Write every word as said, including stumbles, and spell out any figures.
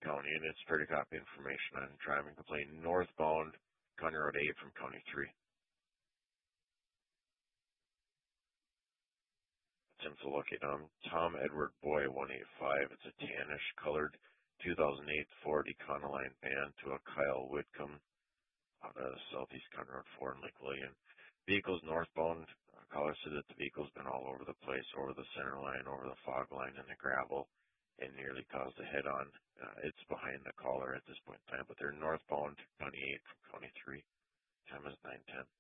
County, and it's pretty copy information on driving complaint northbound County Road eight from County three. Attempt to locate um, Tom Edward Boy one eighty-five. It's a tannish colored two thousand eight Ford Econoline van to a Kyle Whitcomb out of Southeast County Road four in Lake William. Vehicles northbound. Uh, caller said that the vehicle's been all over the place, over the center line, over the fog line, and the gravel, and nearly caused a head-on. Uh, it's behind the caller at this point in time, but they're northbound County eight from County three. Time is nine ten.